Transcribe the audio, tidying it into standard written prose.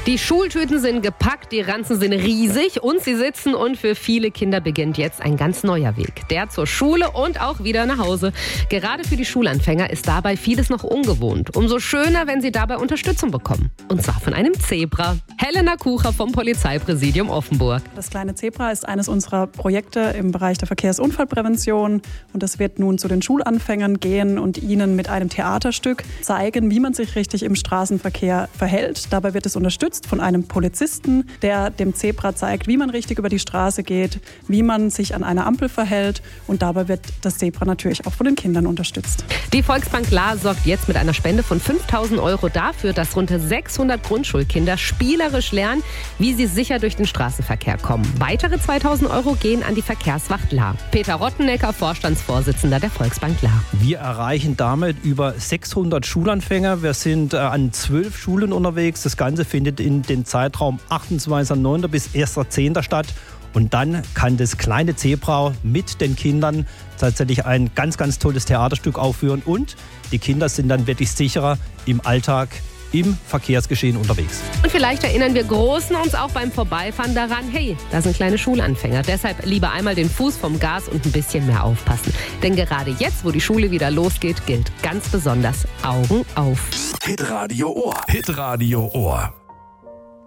Die Schultüten sind gepackt, die Ranzen sind riesig und sie sitzen und für viele Kinder beginnt jetzt ein ganz neuer Weg. Der zur Schule und auch wieder nach Hause. Gerade für die Schulanfänger ist dabei vieles noch ungewohnt. Umso schöner, wenn sie dabei Unterstützung bekommen. Und zwar von einem Zebra. Helena Kucher vom Polizeipräsidium Offenburg. Das kleine Zebra ist eines unserer Projekte im Bereich der Verkehrsunfallprävention. Und das wird nun zu den Schulanfängern gehen und ihnen mit einem Theaterstück zeigen, wie man sich richtig im Straßenverkehr verhält. Dabei wird es unterstützt von einem Polizisten, der dem Zebra zeigt, wie man richtig über die Straße geht, wie man sich an einer Ampel verhält. Und dabei wird das Zebra natürlich auch von den Kindern unterstützt. Die Volksbank La sorgt jetzt mit einer Spende von 5.000 € dafür, dass rund 600 Grundschulkinder spielerisch lernen, wie sie sicher durch den Straßenverkehr kommen. Weitere 2.000 € gehen an die Verkehrswacht La. Peter Rottenecker, Vorstandsvorsitzender der Volksbank La. Wir erreichen damit über 600 Schulanfänger. Wir sind an 12 Schulen unterwegs. Das Ganze findet in den Zeitraum 28.09. bis 1.10. statt. Und dann kann das kleine Zebra mit den Kindern tatsächlich ein ganz, ganz tolles Theaterstück aufführen. Und die Kinder sind dann wirklich sicherer im Alltag, im Verkehrsgeschehen unterwegs. Und vielleicht erinnern wir Großen uns auch beim Vorbeifahren daran, hey, da sind kleine Schulanfänger. Deshalb lieber einmal den Fuß vom Gas und ein bisschen mehr aufpassen. Denn gerade jetzt, wo die Schule wieder losgeht, gilt ganz besonders Augen auf. Hitradio Ohr. Hitradio Ohr.